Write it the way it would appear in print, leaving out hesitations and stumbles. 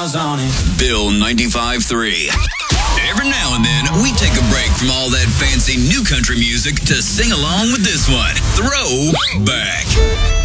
stars on it. Bill 95.3. Every now and then, we take a break from all that fancy new country music to sing along with this one. Throwback.